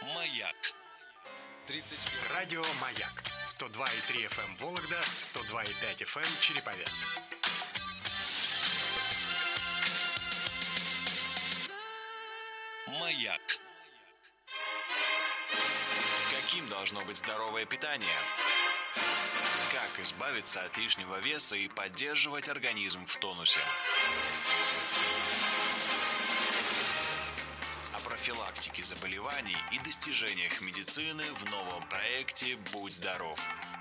Маяк. 31. Радио «Маяк». 102,3 FM Вологда, 102,5 FM Череповец. Маяк. Каким должно быть здоровое питание? Как избавиться от лишнего веса и поддерживать организм в тонусе? О профилактике заболеваний и достижениях медицины в новом проекте «Будь здоров».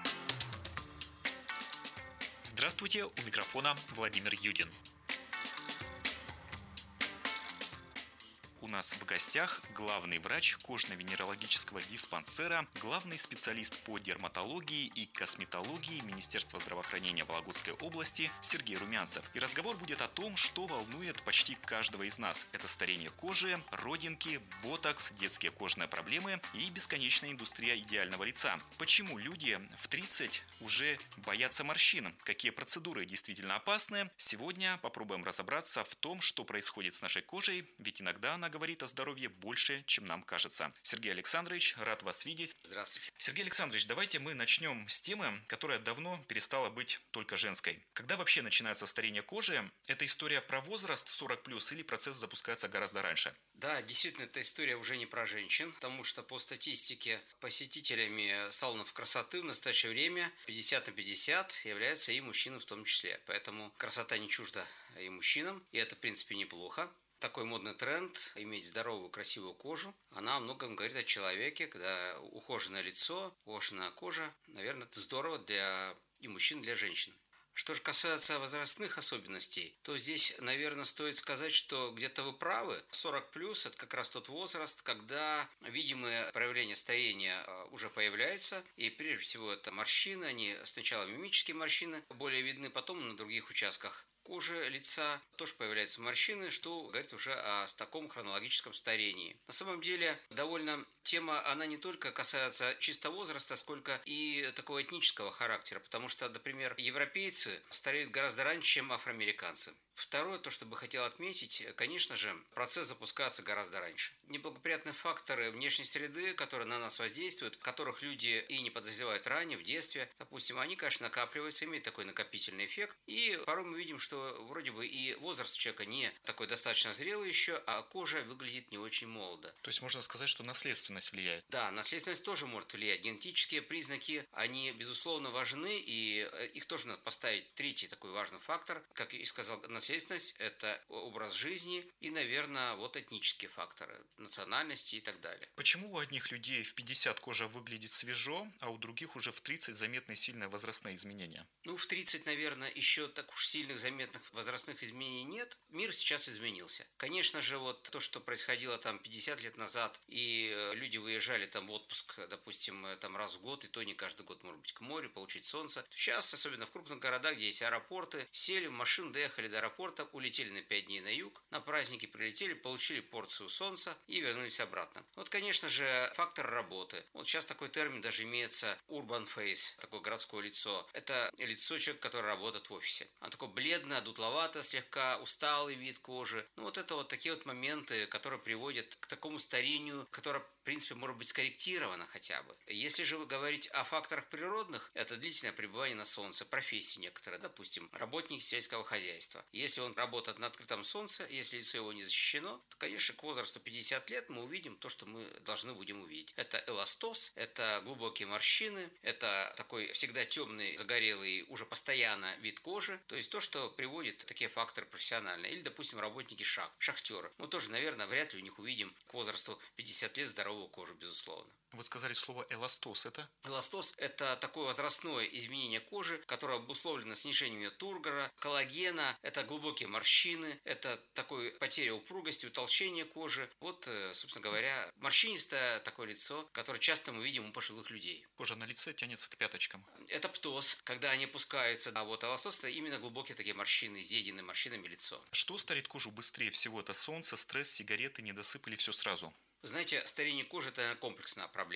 Здравствуйте, у микрофона Владимир Юдин. У нас в гостях главный врач кожно-венерологического диспансера, главный специалист по дерматологии и косметологии Министерства здравоохранения Вологодской области Сергей Румянцев. И разговор будет о том, что волнует почти каждого из нас. Это старение кожи, родинки, ботокс, детские кожные проблемы и бесконечная индустрия идеального лица. Почему люди в 30 уже боятся морщин? Какие процедуры действительно опасны? Сегодня попробуем разобраться в том, что происходит с нашей кожей, ведь иногда она говорит о здоровье больше, чем нам кажется. Сергей Александрович, рад вас видеть. Здравствуйте. Сергей Александрович, давайте мы начнем с темы, которая давно перестала быть только женской. Когда вообще начинается старение кожи, это история про возраст 40+, или процесс запускается гораздо раньше? Да, действительно, эта история уже не про женщин, потому что по статистике посетителями салонов красоты в настоящее время 50 на 50 являются и мужчины в том числе. Поэтому красота не чужда и мужчинам, и это, в принципе, неплохо. Такой модный тренд – иметь здоровую, красивую кожу. Она о многом говорит о человеке, когда ухоженное лицо, ухоженная кожа. Наверное, это здорово для и мужчин, и для женщин. Что же касается возрастных особенностей, то здесь, наверное, стоит сказать, что где-то вы правы. 40+, это как раз тот возраст, когда видимые проявления старения уже появляются. И прежде всего это морщины, они сначала мимические морщины более видны, потом на других участках кожи лица тоже появляются морщины, что говорит уже о таком хронологическом старении. На самом деле, довольно тема, она не только касается чисто возраста, сколько и такого этнического характера, потому что, например, европейцы стареют гораздо раньше, чем афроамериканцы. Второе, то, что бы хотел отметить, конечно же, процесс запускается гораздо раньше. Неблагоприятные факторы внешней среды, которые на нас воздействуют, которых люди и не подозревают ранее, в детстве, допустим, они, конечно, накапливаются, имеют такой накопительный эффект. И порой мы видим, что вроде бы и возраст человека не такой достаточно зрелый еще, а кожа выглядит не очень молодо. То есть можно сказать, что наследственность влияет? Да, наследственность тоже может влиять. Генетические признаки, они, безусловно, важны, и их тоже надо поставить. Третий такой важный фактор, как и сказал, наследственность – это образ жизни и, наверное, вот этнические факторы, национальности и так далее. Почему у одних людей в 50 кожа выглядит свежо, а у других уже в 30 заметны сильные возрастные изменения? Ну, в 30, наверное, еще так уж сильных заметных возрастных изменений нет. Мир сейчас изменился. Конечно же, вот то, что происходило там 50 лет назад, и люди выезжали там в отпуск, допустим, там раз в год, и то не каждый год, может быть, к морю, получить солнце. Сейчас, особенно в крупных городах, где есть аэропорты, сели в машину, доехали до аэропорта, улетели на 5 дней на юг, на праздники прилетели, получили порцию солнца и вернулись обратно. Вот, конечно же, фактор работы. Вот сейчас такой термин даже имеется urban face, такое городское лицо. Это лицо человека, который работает в офисе. Оно такое бледное, дутловато, слегка усталый вид кожи. Ну, вот это вот такие вот моменты, которые приводят к такому старению, которое, в принципе, может быть скорректировано хотя бы. Если же вы говорите о факторах природных, это длительное пребывание на солнце, профессии некоторые, допустим, работник сельского хозяйства. Если он работает на открытом солнце, если лицо его не защищено, то, конечно, к возрасту 50 лет мы увидим то, что мы должны будем увидеть. Это эластоз, это глубокие морщины, это такой всегда темный, загорелый, уже постоянно вид кожи. То есть то, что приводит такие факторы профессиональные. Или, допустим, работники шахтеры. Мы тоже, наверное, вряд ли у них увидим к возрасту 50 лет здоровую кожу, безусловно. Вы сказали слово эластоз, это? Эластоз – это такое возрастное изменение кожи, которое обусловлено снижением ее тургора, коллагена, это глубокие морщины, это такой потеря упругости, утолщение кожи. Вот, собственно говоря, морщинистое такое лицо, которое часто мы видим у пожилых людей. Кожа на лице тянется к пяточкам. Это птоз, когда они опускаются, а вот эластоз – это именно глубокие такие морщины, изъеденные морщинами лицо. Что старит кожу быстрее всего? Это солнце, стресс, сигареты, недосып или все сразу? Знаете, старение кожи – это комплексная проблема.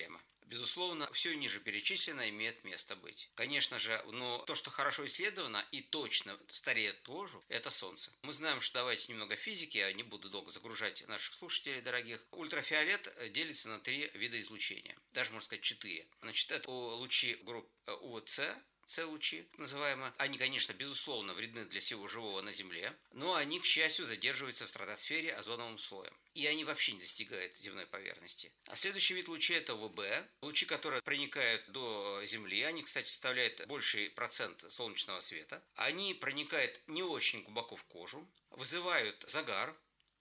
Безусловно, все ниже перечисленное имеет место быть. Конечно же, но то, что хорошо исследовано и точно стареет кожу, это солнце. Мы знаем, что давайте немного физики, я не буду долго загружать наших слушателей дорогих. Ультрафиолет делится на 3 вида излучения, даже можно сказать 4. Значит, это лучи групп УВЦ, С-лучи, называемые. Они, конечно, безусловно вредны для всего живого на Земле, но они, к счастью, задерживаются в стратосфере озоновым слоем. И они вообще не достигают земной поверхности. А следующий вид лучей – это УВБ. Лучи, которые проникают до Земли. Они, кстати, составляют больший процент солнечного света. Они проникают не очень глубоко в кожу, вызывают загар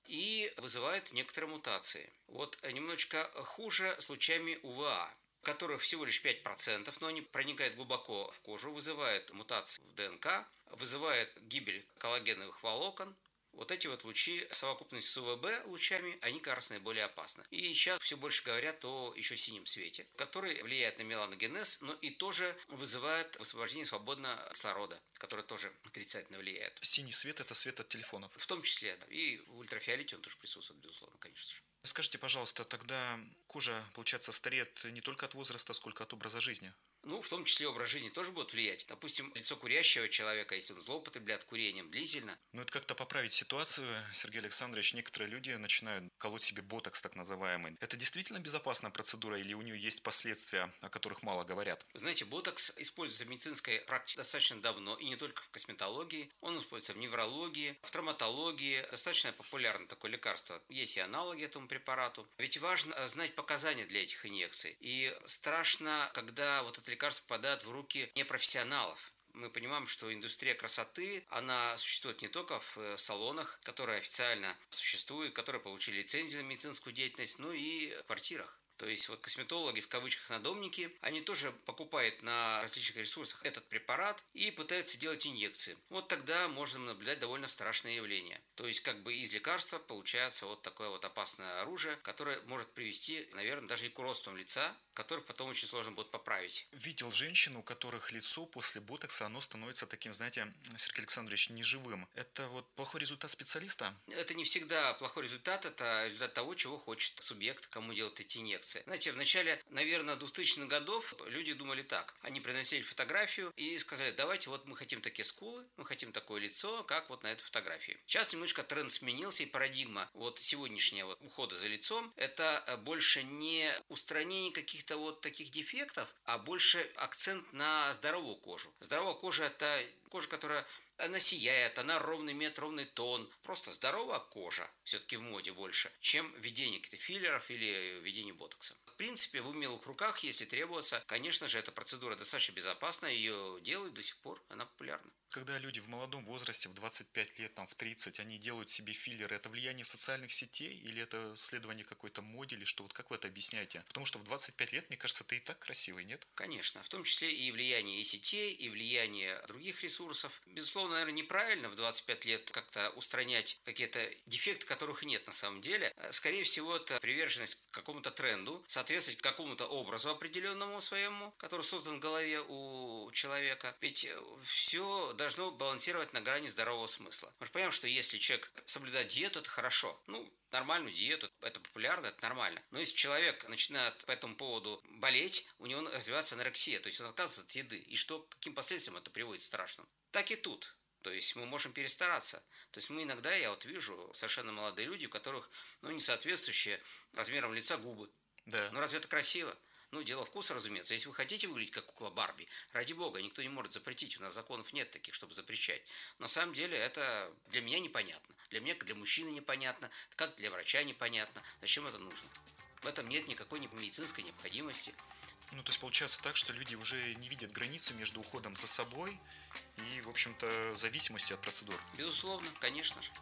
и вызывают некоторые мутации. Вот немножечко хуже с лучами УВА, которых всего лишь 5%, но они проникают глубоко в кожу, вызывают мутации в ДНК, вызывают гибель коллагеновых волокон. Вот эти вот лучи в совокупности с УВБ лучами, они как раз наиболее опасны. И сейчас все больше говорят о еще синем свете, который влияет на меланогенез, но и тоже вызывает высвобождение свободного кислорода, который тоже отрицательно влияет. Синий свет – это свет от телефонов. В том числе, да. И в ультрафиолете он тоже присутствует, безусловно, конечно же. Скажите, пожалуйста, тогда кожа, получается, стареет не только от возраста, сколько от образа жизни? Ну, в том числе образ жизни тоже будет влиять. Допустим, лицо курящего человека, если он злоупотребляет курением длительно. Ну, это как-то поправить ситуацию, Сергей Александрович. Некоторые люди начинают колоть себе ботокс, так называемый. Это действительно безопасная процедура или у нее есть последствия, о которых мало говорят? Вы знаете, ботокс используется в медицинской практике достаточно давно, и не только в косметологии. Он используется в неврологии, в травматологии. Достаточно популярно такое лекарство. Есть и аналоги этому препарату. Ведь важно знать показания для этих инъекций. И страшно, когда вот это лекарство попадает в руки непрофессионалов. Мы понимаем, что индустрия красоты, она существует не только в салонах, которые официально существуют, которые получили лицензию на медицинскую деятельность, но и в квартирах. То есть вот косметологи, в кавычках, надомники, они тоже покупают на различных ресурсах этот препарат и пытаются делать инъекции. Вот тогда можно наблюдать довольно страшное явление. То есть как бы из лекарства получается вот такое вот опасное оружие, которое может привести, наверное, даже и к уродствам лица, которых потом очень сложно будет поправить. Видел женщин, у которых лицо после ботокса, оно становится таким, знаете, Сергей Александрович, неживым. Это вот плохой результат специалиста? Это не всегда плохой результат, это результат того, чего хочет субъект, кому делать эти инъекции. Знаете, в начале, наверное, 2000-х годов люди думали так. Они приносили фотографию и сказали, давайте вот мы хотим такие скулы, мы хотим такое лицо, как вот на этой фотографии. Сейчас немножко тренд сменился, и парадигма вот сегодняшнего вот ухода за лицом, это больше не устранение каких-то вот таких дефектов, а больше акцент на здоровую кожу. Здоровая кожа – это кожа, которая она сияет, она ровный имеет ровный тон. Просто здоровая кожа все-таки в моде больше, чем введение каких-то филлеров или введение ботокса. В принципе, в умелых руках, если требуется, конечно же, эта процедура достаточно безопасна, ее делают до сих пор, она популярна. Когда люди в молодом возрасте, в 25 лет, там, в 30, они делают себе филлеры, это влияние социальных сетей или это следование какой-то моде, или что? Вот как вы это объясняете? Потому что в 25 лет, мне кажется, ты и так красивый, нет? Конечно, в том числе и влияние и сетей, и влияние других ресурсов. Безусловно, наверное, неправильно в 25 лет как-то устранять какие-то дефекты, которых нет на самом деле. Скорее всего, это приверженность к какому-то тренду, соответствовать какому-то образу определенному своему, который создан в голове у человека. Ведь все должно балансировать на грани здорового смысла. Мы же понимаем, что если человек соблюдает диету, это хорошо. Нормальную диету, это популярно, это нормально. Но если человек начинает по этому поводу болеть, у него развивается анорексия, то есть он отказывается от еды. И что, к каким последствиям это приводит страшным? Так и тут. То есть мы можем перестараться. То есть мы иногда, я вот вижу совершенно молодые люди, у которых, не соответствующие размерам лица губы. Да. Разве это красиво? Дело вкуса, разумеется. Если вы хотите выглядеть как кукла Барби, ради бога, никто не может запретить. У нас законов нет таких, чтобы запрещать. На самом деле это для меня непонятно. Для меня, как для мужчины, непонятно. Как для врача непонятно. Зачем это нужно? В этом нет никакой медицинской необходимости. То есть получается так, что люди уже не видят границу между уходом за собой и, в общем-то, зависимостью от процедур. Безусловно, конечно же.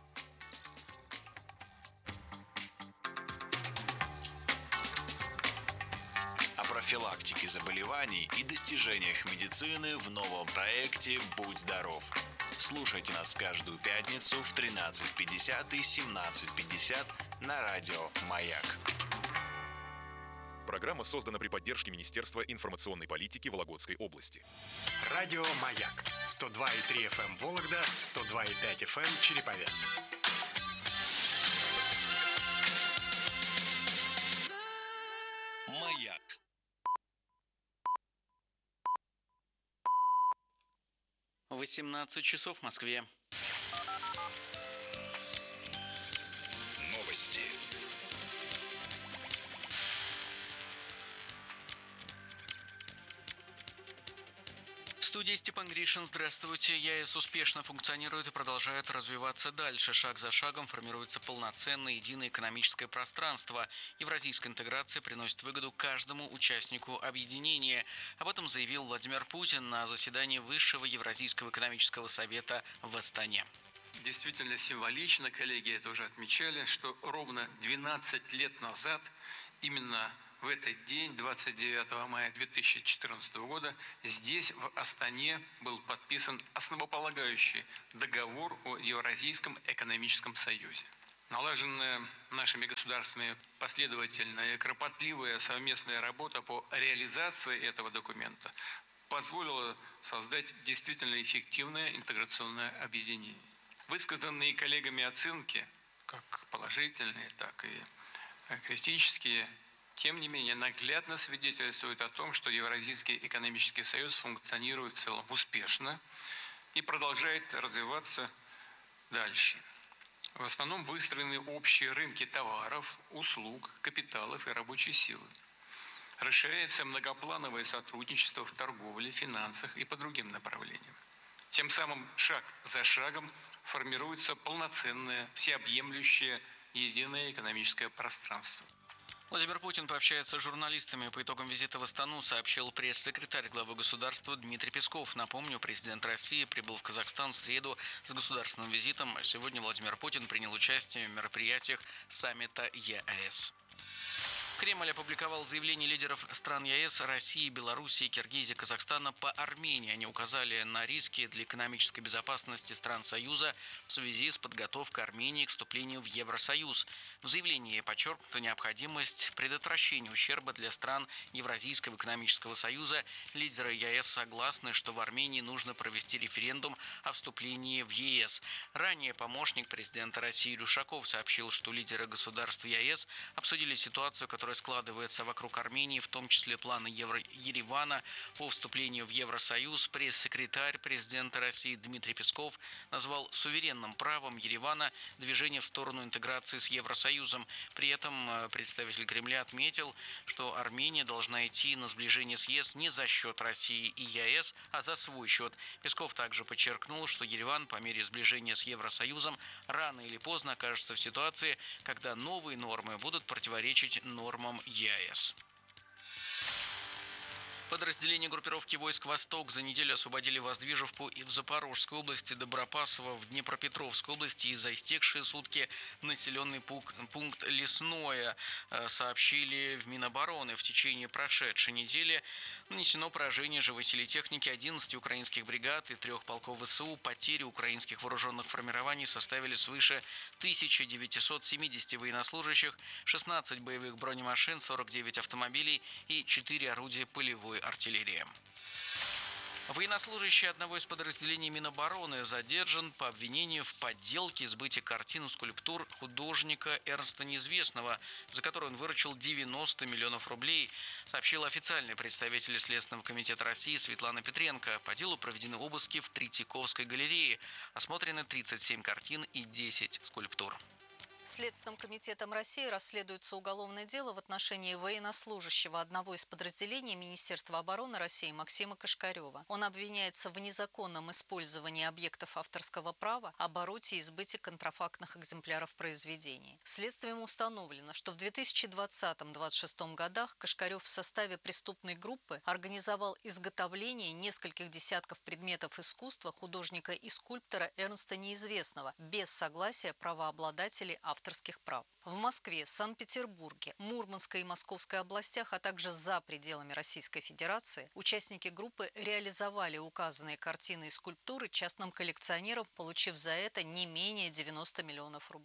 О профилактике заболеваний и достижениях медицины в новом проекте «Будь здоров». Слушайте нас каждую пятницу в 13:50 и 17:50 на радио «Маяк». Программа создана при поддержке Министерства информационной политики Вологодской области. Радио «Маяк». 102,3 FM Вологда, 102,5 FM Череповец. «Маяк». 18 часов в Москве. Новости. В студии Степан Гришин. Здравствуйте. ЕАЭС успешно функционирует и продолжает развиваться дальше. Шаг за шагом формируется полноценное единое экономическое пространство. Евразийская интеграция приносит выгоду каждому участнику объединения. Об этом заявил Владимир Путин на заседании Высшего Евразийского экономического совета в Астане. Действительно символично, коллеги это уже отмечали, что ровно 12 лет назад именно в этот день, 29 мая 2014 года, здесь, в Астане, был подписан основополагающий договор о Евразийском экономическом союзе. Налаженная нашими государствами последовательная и кропотливая совместная работа по реализации этого документа позволила создать действительно эффективное интеграционное объединение. Высказанные коллегами оценки, как положительные, так и критические, тем не менее, наглядно свидетельствует о том, что Евразийский экономический союз функционирует в целом успешно и продолжает развиваться дальше. В основном выстроены общие рынки товаров, услуг, капиталов и рабочей силы. Расширяется многоплановое сотрудничество в торговле, финансах и по другим направлениям. Тем самым шаг за шагом формируется полноценное, всеобъемлющее единое экономическое пространство. Владимир Путин пообщается с журналистами по итогам визита в Астану, сообщил пресс-секретарь главы государства Дмитрий Песков. Напомню, президент России прибыл в Казахстан в среду с государственным визитом. Сегодня Владимир Путин принял участие в мероприятиях саммита ЕАЭС. Кремль опубликовал заявление лидеров стран ЕАЭС, России, Белоруссии, Киргизии, Казахстана по Армении. Они указали на риски для экономической безопасности стран Союза в связи с подготовкой Армении к вступлению в Евросоюз. В заявлении подчеркнута необходимость предотвращения ущерба для стран Евразийского экономического союза. Лидеры ЕАЭС согласны, что в Армении нужно провести референдум о вступлении в ЕС. Ранее помощник президента России Рюшаков сообщил, что лидеры государств ЕАЭС обсудили ситуацию, которая складывается вокруг Армении, в том числе планы Еревана по вступлению в Евросоюз. Пресс-секретарь президента России Дмитрий Песков назвал суверенным правом Еревана движение в сторону интеграции с Евросоюзом. При этом представитель Кремля отметил, что Армения должна идти на сближение с ЕС не за счет России и ЕАЭС, а за свой счет. Песков также подчеркнул, что Ереван по мере сближения с Евросоюзом рано или поздно окажется в ситуации, когда новые нормы будут противоречить нормам ЕАЭС. Подразделения группировки войск «Восток» за неделю освободили Воздвижевку и в Запорожской области, Добропасово в Днепропетровской области и за истекшие сутки населенный пункт Лесное, сообщили в Минобороны. В течение прошедшей недели нанесено поражение живой силе техники 11 украинских бригад и 3 полков ВСУ. Потери украинских вооруженных формирований составили свыше 1970 военнослужащих, 16 боевых бронемашин, 49 автомобилей и 4 орудия полевой артиллерии. Военнослужащий одного из подразделений Минобороны задержан по обвинению в подделке и сбытии картин и скульптур художника Эрнста Неизвестного, за которую он выручил 90 миллионов рублей, сообщил официальный представитель Следственного комитета России Светлана Петренко. По делу проведены обыски в Третьяковской галерее. Осмотрены 37 картин и 10 скульптур. Следственным комитетом России расследуется уголовное дело в отношении военнослужащего одного из подразделений Министерства обороны России Максима Кашкарева. Он обвиняется в незаконном использовании объектов авторского права, обороте и сбыте контрафактных экземпляров произведений. Следствием установлено, что в 2020-2026 годах Кашкарев в составе преступной группы организовал изготовление нескольких десятков предметов искусства художника и скульптора Эрнста Неизвестного без согласия правообладателей авторских прав. В Москве, Санкт-Петербурге, Мурманской и Московской областях, а также за пределами Российской Федерации, участники группы реализовали указанные картины и скульптуры частным коллекционерам, получив за это не менее 90 миллионов рублей.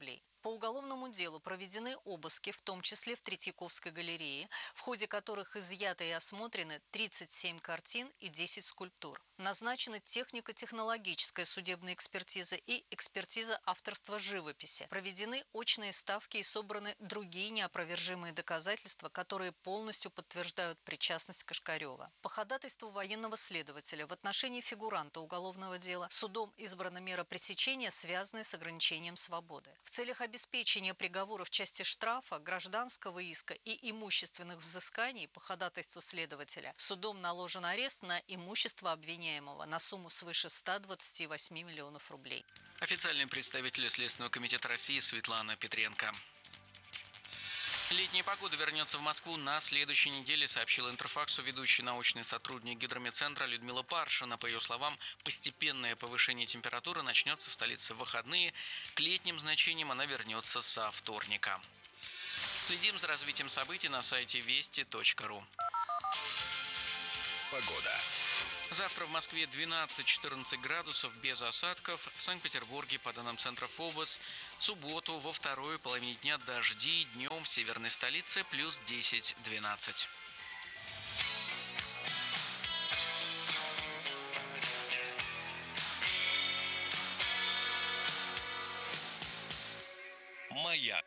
По уголовному делу проведены обыски, в том числе в Третьяковской галерее, в ходе которых изъяты и осмотрены 37 картин и 10 скульптур. Назначена технико-технологическая судебная экспертиза и экспертиза авторства живописи. Проведены очные ставки и собраны другие неопровержимые доказательства, которые полностью подтверждают причастность Кошкарева. По ходатайству военного следователя в отношении фигуранта уголовного дела судом избрана мера пресечения, связанная с ограничением свободы. В целях обеспечения приговора в части штрафа, гражданского иска и имущественных взысканий по ходатайству следователя судом наложен арест на имущество обвиняемого на сумму свыше 128 миллионов рублей. Официальный представитель Следственного комитета России Светлана Петренко. Летняя погода вернется в Москву на следующей неделе, сообщил Интерфаксу ведущий научный сотрудник Гидрометцентра Людмила Паршина. По ее словам, постепенное повышение температуры начнется в столице в выходные. К летним значениям она вернется со вторника. Следим за развитием событий на сайте вести.ру. Погода. Завтра в Москве 12-14 градусов без осадков. В Санкт-Петербурге, по данным Центра ФОБОС, в субботу во второй половине дня дожди, днем в северной столице плюс 10-12. Маяк.